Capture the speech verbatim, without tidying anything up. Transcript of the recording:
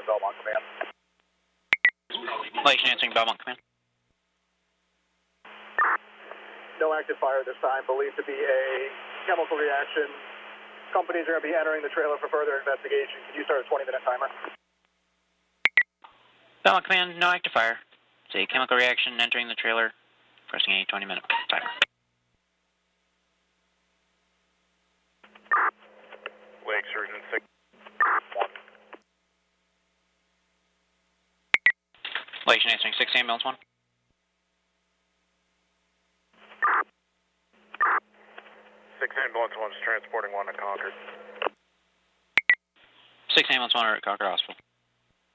to Belmont Command. Lation answering Belmont Command. No active fire this time, believed to be a chemical reaction. Companies are going to be entering the trailer for further investigation. Can you start a twenty minute timer? Belmont Command, no active fire. It's a chemical reaction entering the trailer, pressing a twenty minute timer. Lake Surgeon six one. Lation answering six ambulance one. six ambulance one is transporting one to Concord. six ambulance one are at Concord Hospital.